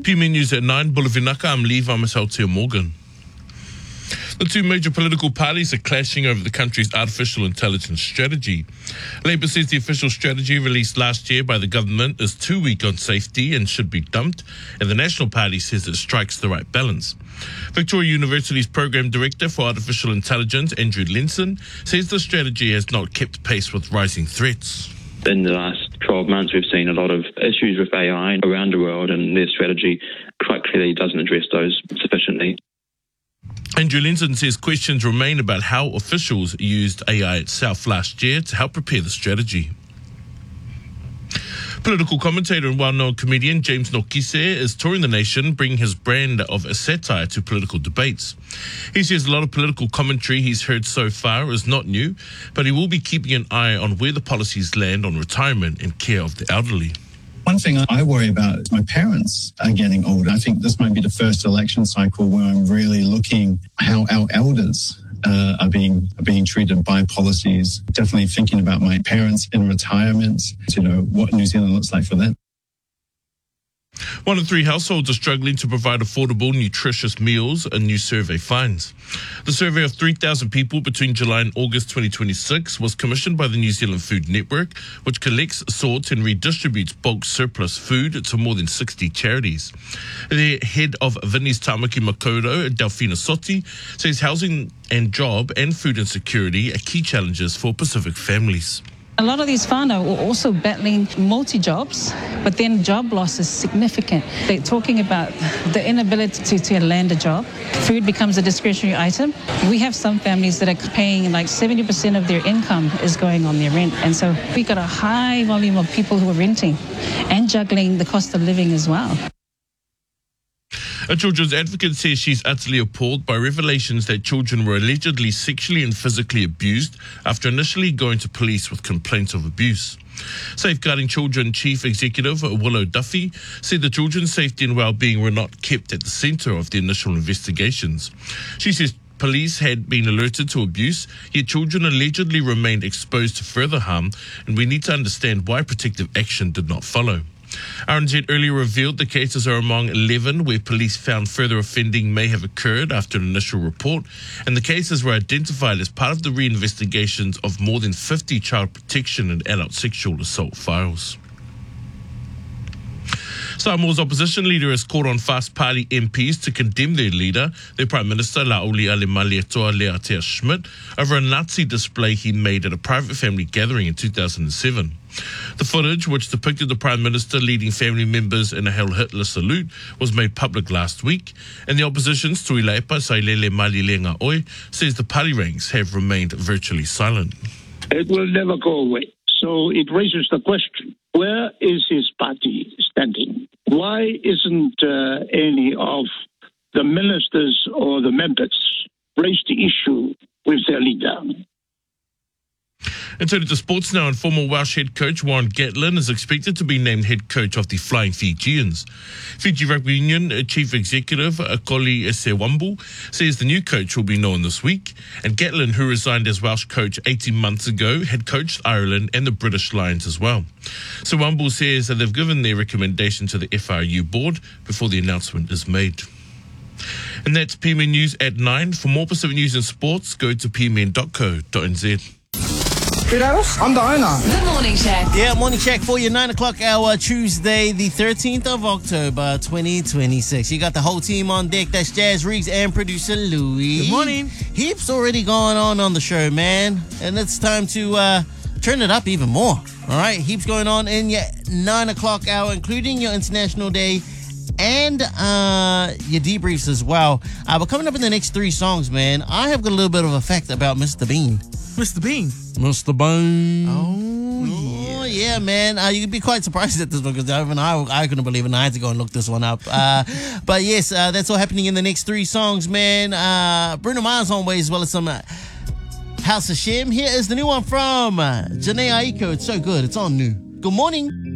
PMN News at 9, Bulavinaka, I'm Lee Vamasautia Morgan. The two major political parties are clashing over the country's artificial intelligence strategy. Labour says the official strategy released last year by the government is too weak on safety and should be dumped, and the National Party says it strikes the right balance. Victoria University's Program Director for Artificial Intelligence, Andrew Linson, says the strategy has not kept pace with rising threats. In the last 12 months, we've seen a lot of issues with AI around the world, and their strategy quite clearly doesn't address those sufficiently. Andrew Linson says questions remain about how officials used AI itself last year to help prepare the strategy. Political commentator and well-known comedian James Nokise is touring the nation, bringing his brand of a satire to political debates. He says a lot of political commentary he's heard so far is not new, but he will be keeping an eye on where the policies land on retirement and care of the elderly. One thing I worry about is my parents are getting older. I think this might be the first election cycle where I'm really looking how our elders are being treated by policies. Definitely thinking about my parents in retirement, what New Zealand looks like for them. 1 in 3 households are struggling to provide affordable, nutritious meals, a new survey finds. The survey of 3,000 people between July and August 2026 was commissioned by the New Zealand Food Network, which collects, sorts and redistributes bulk surplus food to more than 60 charities. The head of Vinnie's Tamaki Makoto, Delphina Sotti, says housing and job and food insecurity are key challenges for Pacific families. A lot of these whānau are also battling multi-jobs, but then job loss is significant. They're talking about the inability to land a job. Food becomes a discretionary item. We have some families that are paying like 70% of their income is going on their rent. And so we've got a high volume of people who are renting and juggling the cost of living as well. A children's advocate says she's utterly appalled by revelations that children were allegedly sexually and physically abused after initially going to police with complaints of abuse. Safeguarding Children Chief Executive Willow Duffy said the children's safety and well-being were not kept at the centre of the initial investigations. She says police had been alerted to abuse, yet children allegedly remained exposed to further harm, and we need to understand why protective action did not follow. RNZ earlier revealed the cases are among 11 where police found further offending may have occurred after an initial report, and the cases were identified as part of the reinvestigations of more than 50 child protection and adult sexual assault files. Samoa's opposition leader has called on Fast Party MPs to condemn their leader, their Prime Minister Lauli Alemaliatoa Leatea Schmidt, over a Nazi display he made at a private family gathering in 2007. The footage, which depicted the Prime Minister leading family members in a Heil Hitler salute, was made public last week, and the opposition's Tuilaipa Sailele Malilenga Oi says the party ranks have remained virtually silent. It will never go away. So it raises the question, where is his party standing? Why isn't any of the ministers or the members raised the issue with their leader? And turning to sports now, and former Welsh head coach Warren Gatland is expected to be named head coach of the Flying Fijians. Fiji Rugby Union Chief Executive Koli Sewambu says the new coach will be known this week, and Gatland, who resigned as Welsh coach 18 months ago, had coached Ireland and the British Lions as well. Sewambu says that they've given their recommendation to the FRU board before the announcement is made. And that's PMN News at 9. For more Pacific news and sports, go to pmn.co.nz. I'm the owner. The Morning Check. Yeah, Morning Check for your 9 o'clock hour, Tuesday, the 13th of October, 2026. You got the whole team on deck. That's Jazz Riggs and producer Louis. Good morning. Heaps already going on the show, man. And it's time to turn it up even more. All right, heaps going on in your 9 o'clock hour, including your International Day and your debriefs as well. But coming up in the next 3 songs, man, I have got a little bit of a fact about Mr. Bean. Mr. Bean. Mr. Bean. Oh, yeah, man. You'd be quite surprised at this one because even I couldn't believe it, and I had to go and look this one up. But yes, that's all happening in the next 3 songs, man. Bruno Mars on way, as well as some House of Shem. Here is the new one from Janae Aiko. It's so good. It's on new. Good morning.